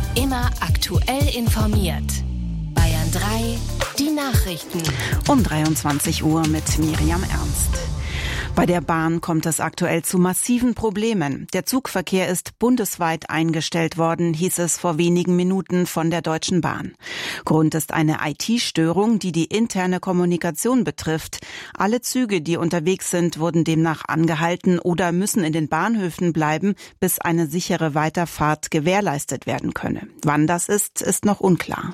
Immer aktuell informiert. Bayern 3, die Nachrichten. Um 23 Uhr mit Miriam Ernst. Bei der Bahn kommt es aktuell zu massiven Problemen. Der Zugverkehr ist bundesweit eingestellt worden, hieß es vor wenigen Minuten von der Deutschen Bahn. Grund ist eine IT-Störung, die die interne Kommunikation betrifft. Alle Züge, die unterwegs sind, wurden demnach angehalten oder müssen in den Bahnhöfen bleiben, bis eine sichere Weiterfahrt gewährleistet werden könne. Wann das ist noch unklar.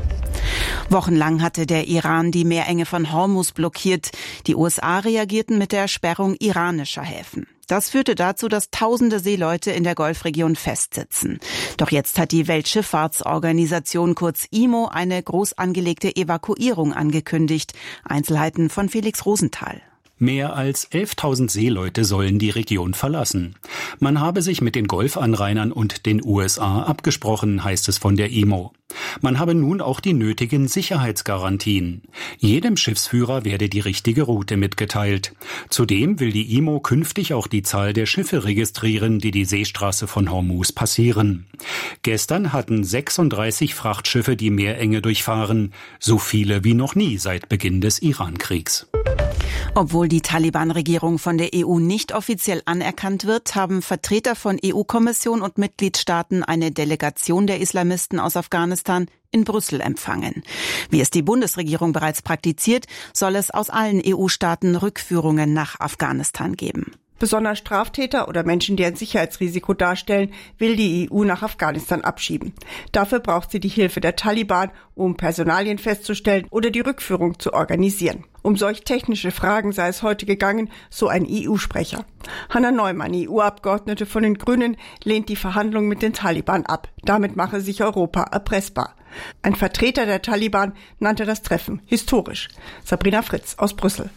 Wochenlang hatte der Iran die Meerenge von Hormuz blockiert. Die USA reagierten mit der Sperrung iranischer Häfen. Das führte dazu, dass tausende Seeleute in der Golfregion festsitzen. Doch jetzt hat die Weltschifffahrtsorganisation kurz IMO eine groß angelegte Evakuierung angekündigt. Einzelheiten von Felix Rosenthal. Mehr als 11.000 Seeleute sollen die Region verlassen. Man habe sich mit den Golfanrainern und den USA abgesprochen, heißt es von der IMO. Man habe nun auch die nötigen Sicherheitsgarantien. Jedem Schiffsführer werde die richtige Route mitgeteilt. Zudem will die IMO künftig auch die Zahl der Schiffe registrieren, die die Seestraße von Hormuz passieren. Gestern hatten 36 Frachtschiffe die Meerenge durchfahren, so viele wie noch nie seit Beginn des Irankriegs. Obwohl die Taliban-Regierung von der EU nicht offiziell anerkannt wird, haben Vertreter von EU-Kommission und Mitgliedstaaten eine Delegation der Islamisten aus Afghanistan in Brüssel empfangen. Wie es die Bundesregierung bereits praktiziert, soll es aus allen EU-Staaten Rückführungen nach Afghanistan geben. Besonders Straftäter oder Menschen, die ein Sicherheitsrisiko darstellen, will die EU nach Afghanistan abschieben. Dafür braucht sie die Hilfe der Taliban, um Personalien festzustellen oder die Rückführung zu organisieren. Um solch technische Fragen sei es heute gegangen, so ein EU-Sprecher. Hanna Neumann, EU-Abgeordnete von den Grünen, lehnt die Verhandlungen mit den Taliban ab. Damit mache sich Europa erpressbar. Ein Vertreter der Taliban nannte das Treffen historisch. Sabrina Fritz aus Brüssel.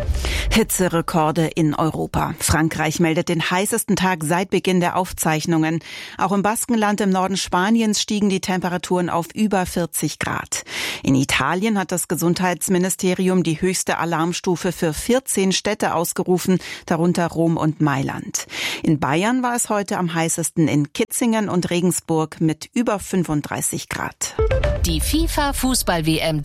Hitzerekorde in Europa. Frankreich meldet den heißesten Tag seit Beginn der Aufzeichnungen. Auch im Baskenland im Norden Spaniens stiegen die Temperaturen auf über 40 Grad. In Italien hat das Gesundheitsministerium die höchste Alarmstufe für 14 Städte ausgerufen, darunter Rom und Mailand. In Bayern war es heute am heißesten in Kitzingen und Regensburg mit über 35 Grad. Die FIFA-Fußball-WM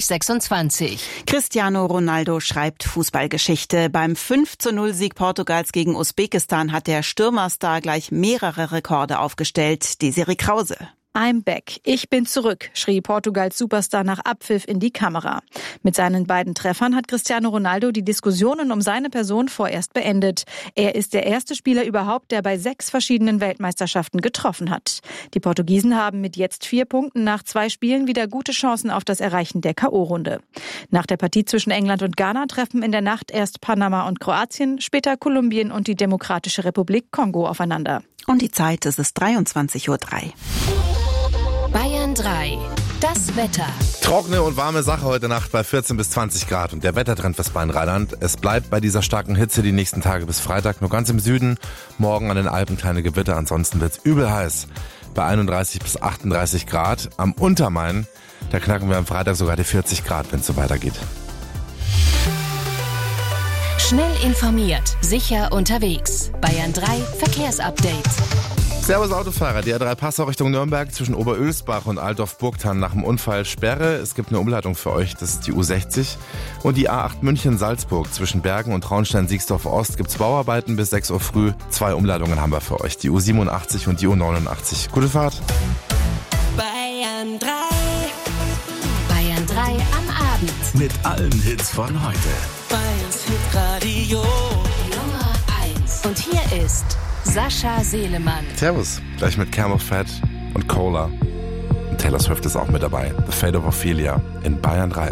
2026. Cristiano Ronaldo schreibt Fußballgeschichte. Beim 5:0-Sieg Portugals gegen Usbekistan hat der Stürmerstar gleich mehrere Rekorde aufgestellt. Desiree Krause. I'm back. Ich bin zurück, schrie Portugals Superstar nach Abpfiff in die Kamera. Mit seinen beiden Treffern hat Cristiano Ronaldo die Diskussionen um seine Person vorerst beendet. Er ist der erste Spieler überhaupt, der bei 6 verschiedenen Weltmeisterschaften getroffen hat. Die Portugiesen haben mit jetzt 4 Punkten nach 2 Spielen wieder gute Chancen auf das Erreichen der K.O.-Runde. Nach der Partie zwischen England und Ghana treffen in der Nacht erst Panama und Kroatien, später Kolumbien und die Demokratische Republik Kongo aufeinander. Und die Zeit ist es 23:03 Uhr. Bayern 3, das Wetter. Trockene und warme Sache heute Nacht bei 14 bis 20 Grad. Und der Wettertrend fürs Rheinland. Es bleibt bei dieser starken Hitze die nächsten Tage bis Freitag. Nur ganz im Süden, morgen an den Alpen kleine Gewitter. Ansonsten wird's übel heiß. Bei 31 bis 38 Grad. Am Untermain, da knacken wir am Freitag sogar die 40 Grad, wenn es so weitergeht. Schnell informiert, sicher unterwegs. Bayern 3 Verkehrsupdate. Servus Autofahrer, die A3 Passau Richtung Nürnberg zwischen Oberölsbach und Altdorf-Burgthann nach dem Unfall Sperre. Es gibt eine Umleitung für euch, das ist die U60. Und die A8 München-Salzburg zwischen Bergen und Traunstein-Siegsdorf-Ost gibt's Bauarbeiten bis 6 Uhr früh. 2 Umleitungen haben wir für euch, die U87 und die U89. Gute Fahrt. Bayern 3. Bayern 3 am Abend. Mit allen Hits von heute. Bayerns Hitradio Nummer 1. Und hier ist Sascha Selemann. Servus, gleich mit Camel Fat und Cola. Und Taylor Swift ist auch mit dabei. The Fate of Ophelia in Bayern 3.